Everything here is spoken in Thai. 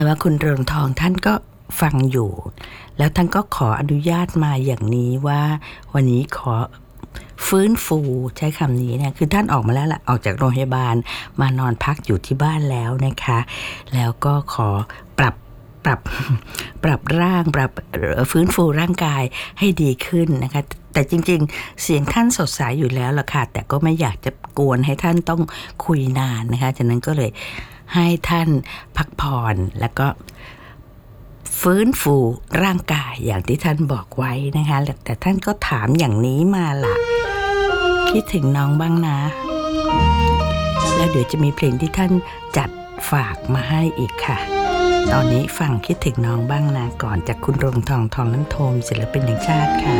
แต่ว่าคุณเรืองทองท่านก็ฟังอยู่ แล้วท่านก็ขออนุญาตมาอย่างนี้ว่าวันนี้ขอฟื้นฟูใช้คำนี้เนี่ยคือท่านออกมาแล้วล่ะออกจากโรงพยาบาลมานอนพักอยู่ที่บ้านแล้วนะคะแล้วก็ขอปรับร่างฟื้นฟูร่างกายให้ดีขึ้นนะคะแต่จริงๆเสียงท่านสดใสอยู่แล้วล่ะค่ะแต่ก็ไม่อยากจะกวนให้ท่านต้องคุยนานนะคะฉะนั้นก็เลยให้ท่านพักผ่อนแล้วก็ฟื้นฟูร่างกายอย่างที่ท่านบอกไว้นะคะแต่ท่านก็ถามอย่างนี้มาล่ะคิดถึงน้องบ้างนะแล้วเดี๋ยวจะมีเพลงที่ท่านจัดฝากมาให้อีกค่ะตอนนี้ฟังคิดถึงน้องบ้างนะก่อนจากคุณเรืองทองทองน้ำโทมศิลปินแห่งชาติค่ะ